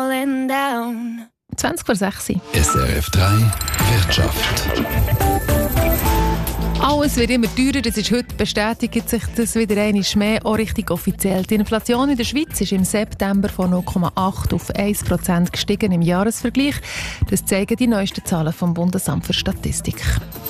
falling down. 20:06. SRF 3 Wirtschaft. Alles wird immer teurer, das ist heute bestätigt sich das wieder einmal mehr, auch richtig offiziell. Die Inflation in der Schweiz ist im September von 0,8 auf 1% gestiegen im Jahresvergleich. Das zeigen die neuesten Zahlen vom Bundesamt für Statistik.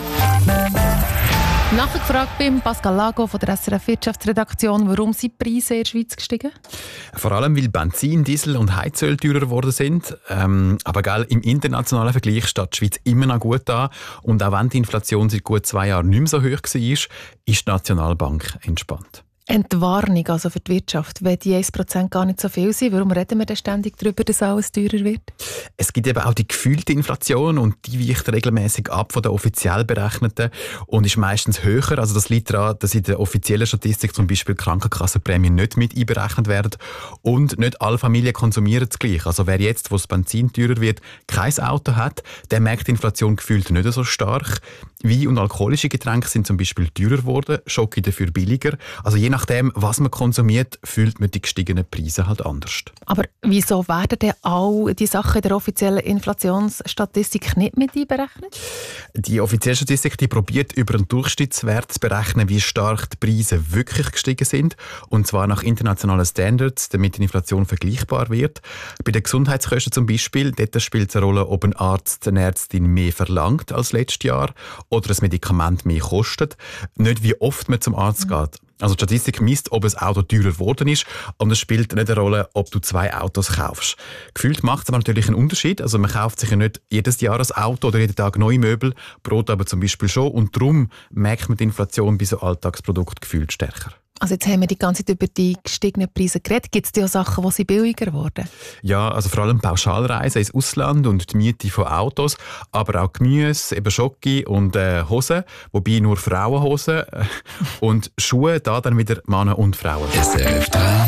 Nachgefragt beim Pascal Lago von der SRF Wirtschaftsredaktion, warum sind die Preise in der Schweiz gestiegen? Vor allem, weil Benzin, Diesel und Heizöl teurer geworden sind. Aber gell, im internationalen Vergleich steht die Schweiz immer noch gut da. Und auch wenn die Inflation seit gut 2 Jahren nicht mehr so hoch war, ist die Nationalbank entspannt. Entwarnung also für die Wirtschaft, wenn die 1% gar nicht so viel sind. Warum reden wir denn ständig darüber, dass alles teurer wird? Es gibt eben auch die gefühlte Inflation und die weicht regelmäßig ab von der offiziell berechneten und ist meistens höher. Also das liegt daran, dass in der offiziellen Statistik zum Beispiel Krankenkassenprämien nicht mit einberechnet werden und nicht alle Familien konsumieren das gleich. Also wer jetzt, wo das Benzin teurer wird, kein Auto hat, der merkt die Inflation gefühlt nicht so stark. Wein und alkoholische Getränke sind zum Beispiel teurer geworden, Schoki dafür billiger. Also je nachdem, was man konsumiert, fühlt man die gestiegenen Preise halt anders. Aber wieso werden denn all die Sachen in der offiziellen Inflationsstatistik nicht mit einberechnet? Die offizielle Statistik die probiert über einen Durchschnittswert zu berechnen, wie stark die Preise wirklich gestiegen sind. Und zwar nach internationalen Standards, damit die Inflation vergleichbar wird. Bei den Gesundheitskosten zum Beispiel, dort spielt es eine Rolle, ob ein Arzt, eine Ärztin mehr verlangt als letztes Jahr oder ein Medikament mehr kostet. Nicht wie oft man zum Arzt geht. Also die Statistik misst, ob ein Auto teurer geworden ist und es spielt nicht eine Rolle, ob du 2 Autos kaufst. Gefühlt macht es aber natürlich einen Unterschied. Also man kauft sich ja nicht jedes Jahr ein Auto oder jeden Tag neue Möbel, Brot aber zum Beispiel schon. Und darum merkt man die Inflation bei so Alltagsprodukten gefühlt stärker. Also jetzt haben wir die ganze Zeit über die gestiegenen Preise geredet. Gibt es da auch Sachen, die billiger wurden? Ja, also vor allem Pauschalreisen ins Ausland und die Miete von Autos, aber auch Gemüse, eben Schoki und Hosen, wobei nur Frauenhosen und Schuhe, da dann wieder Männer und Frauen. SRF 3